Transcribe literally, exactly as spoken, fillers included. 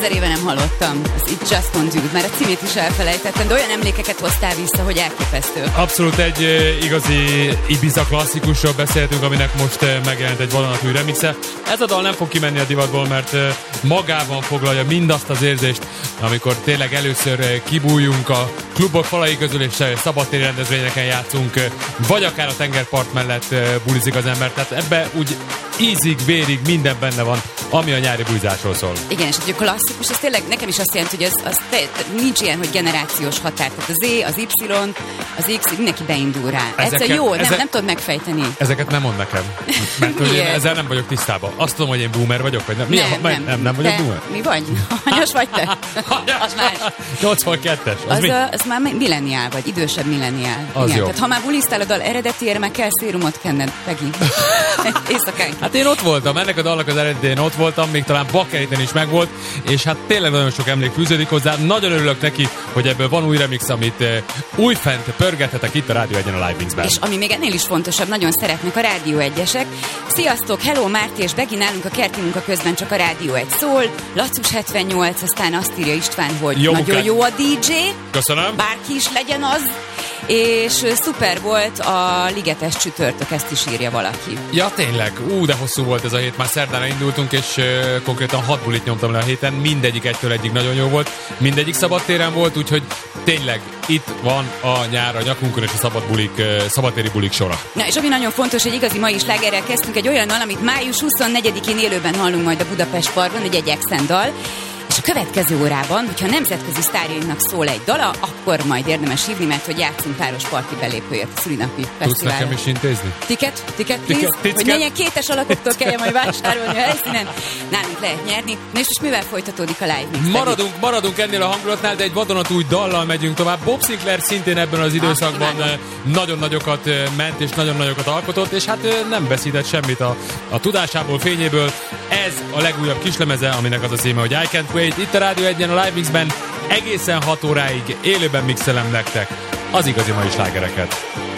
Ezer éve nem hallottam az It Just Won't Do It, mert a címét is elfelejtettem, de olyan emlékeket hoztál vissza, hogy elképesztő. Abszolút egy uh, igazi Ibiza klasszikusról beszéltünk, aminek most uh, megjelent egy vadonatúj remixe. Ez a dal nem fog kimenni a divatból, mert uh, magában foglalja mindazt az érzést, amikor tényleg először uh, kibújjunk a klubok falai közül, és uh, szabadtéri rendezvényeken játszunk, uh, vagy akár a tengerpart mellett uh, bulizik az ember. Tehát ebbe úgy ízig, vérig minden benne van, ami a nyári bulizásról szól. Igen, és hogy a klasszikus, az tényleg nekem is azt jelenti, hogy az, az te, nincs ilyen, hogy generációs határ. Tehát az Z, az Y, az X, mindenki beindul rá. Ezeket, Egyszer jó, ezek, nem, nem tudod megfejteni. Ezeket nem mond nekem, mert hogy én ezzel nem vagyok tisztában. Azt tudom, hogy én boomer vagyok, vagy nem. Mi nem, a, nem, nem, nem vagyok te, boomer? Mi vagy? Hanyas vagy te? Az más. nyolcvankettes. Az, az, mi? A, az már milleniál vagy, idősebb milleniál. Az igen, jó. Tehát ha már bulisztál a dal eredetiére, meg kell szérumot kenned, Pegi. Éjszakán. Hát én ott voltam, ennek a dalnak az eredetén ott voltam, még talán Bakkeriten is megvolt, és hát tényleg nagyon sok emlék fűződik hozzá. Nagyon örülök neki, hogy ebből van új remix, amit uh, újfent pörgethetek itt a Rádió egyen a Live Mixben. És ami még ennél is fontosabb, nagyon szeretnek a Rádió egyesek. Sziasztok, hello, Márti és Begi, nálunk a kerti munka közben csak a Rádió egy szól. Lacus hetvennyolc, aztán azt írja István, hogy jó nagyon jó a dé dzsé. Köszönöm. Bárki is legyen az. És szuper volt a ligetes csütörtök, ezt is írja valaki. Ja, tényleg. Ú, de hosszú volt ez a hét, már szerdán indultunk, és uh, konkrétan hat bulit nyomtam le a héten, mindegyik egytől egyig nagyon jó volt, mindegyik szabadtéren volt, úgyhogy tényleg itt van a nyár a nyakunkon, és a szabad bulik, uh, szabadtéri bulik sora. Na, és ami nagyon fontos, hogy igazi mai slágerrel kezdtünk egy olyannal, amit május huszonnegyedikén élőben hallunk majd a Budapest Parkban, egy Exen dal. És a következő órában, hogyha nemzetközi sztárjainknak szól egy dala, akkor majd érdemes hívni, mert hogy játszunk páros parti belépőért a szülinapi fesztiválra. Tudsz nekem is intézni? Ticket? Ticket, please? Ticket, hogy ne ilyen kétes alakoktól kelljen majd vásárolni a helyszínen. Nálunk lehet nyerni. Na és most mivel folytatódik a live mix? Maradunk, maradunk ennél a hangulatnál, de egy vadonatúj dallal megyünk tovább. Bob Sinclair szintén ebben az időszakban ah, nagyon nagyokat ment és nagyon nagyokat alkotott, és hát nem veszített semmit a, a tudásából, fényéből. Ez a legújabb kislemeze, aminek az a címe, hogy I Can't Wait. Itt a Rádió egyen a Live Mixben egészen hat óráig élőben mixelem nektek az igazi mai slágereket.